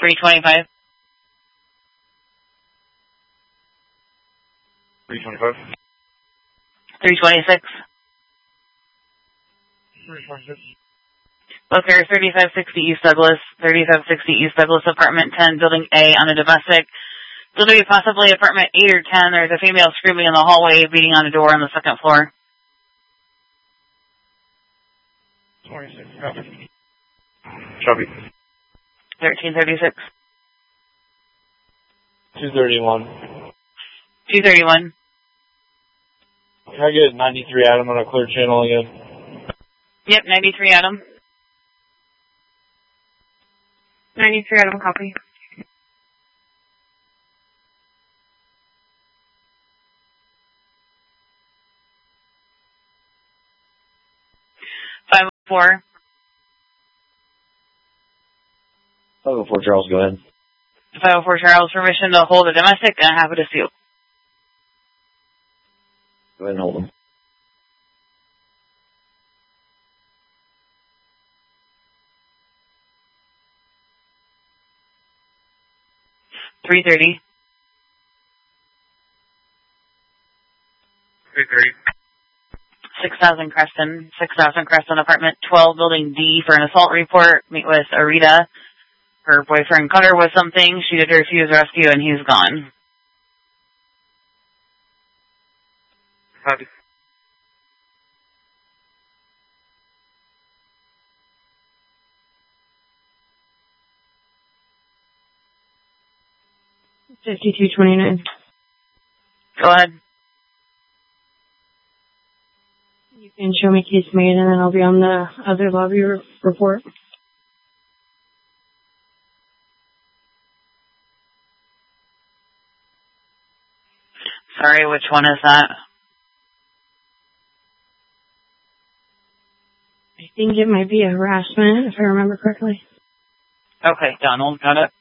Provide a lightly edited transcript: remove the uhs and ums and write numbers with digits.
325. 325. 326. 326. Booker, 3560 East Douglas, 3560 East Douglas, apartment 10, building A, on a domestic. Going to be possibly apartment 8 or 10. There's a female screaming in the hallway, beating on a door on the second floor. 26. Copy. Copy. 1336. 231. 231. Can I get 93 Adam on a clear channel again? Yep, 93 Adam. 93 Adam, copy. Four. 504 Charles, go ahead. 504 Charles, permission to hold a domestic and have it a seal. Go ahead and hold them. $330. 330. 6,000 Creston. 6,000 Creston, apartment 12, building D, for an assault report. Meet with Arita. Her boyfriend cut her with something. She did refuse rescue, and he's gone. Copy. $52.29. Go ahead. You can show me case made, and then I'll be on the other lobby report. Sorry, which one is that? I think it might be a harassment, if I remember correctly. Okay, Donald, got it.